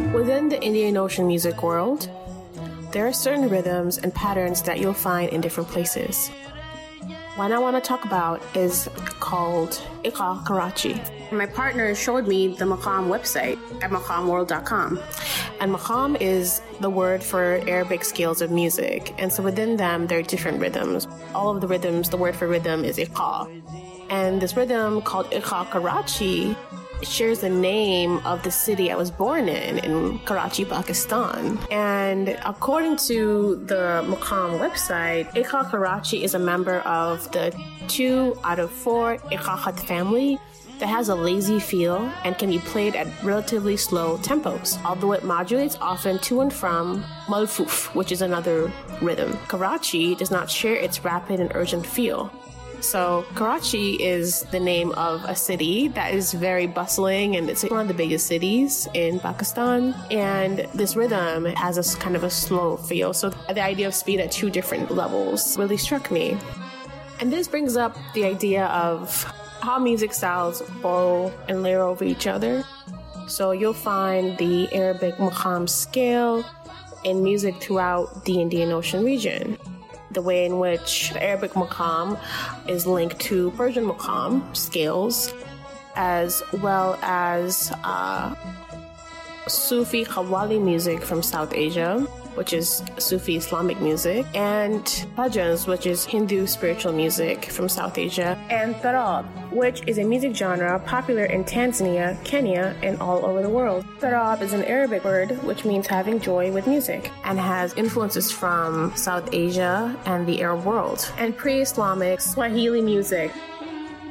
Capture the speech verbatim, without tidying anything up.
Within the Indian Ocean music world, there are certain rhythms and patterns that you'll find in different places. One I want to talk about is called Iqa Karachi. My partner showed me the Maqam website at maqam world dot com. And Maqam is the word for Arabic scales of music. And so within them, there are different rhythms. All of the rhythms, the word for rhythm is Iqa. And this rhythm called Iqa Karachi shares the name of the city I was born in, in Karachi, Pakistan. And according to the Maqam website, Iqa Karachi is a member of the two out of four Iqaqat family that has a lazy feel and can be played at relatively slow tempos, although it modulates often to and from Malfuf, which is another rhythm. Karachi does not share its rapid and urgent feel. So Karachi is the name of a city that is very bustling, and it's one of the biggest cities in Pakistan. And this rhythm has a kind of a slow feel. So the idea of speed at two different levels really struck me. And this brings up the idea of how music styles borrow and layer over each other. So you'll find the Arabic Maqam scale in music throughout the Indian Ocean region. The way in which the Arabic Maqam is linked to Persian Maqam scales, as well as uh, Sufi Qawwali music from South Asia, which is Sufi Islamic music, and bhajans, which is Hindu spiritual music from South Asia, and tarab, which is a music genre popular in Tanzania, Kenya, and all over the world. Tarab is an Arabic word which means having joy with music, and has influences from South Asia and the Arab world, and pre-Islamic Swahili music,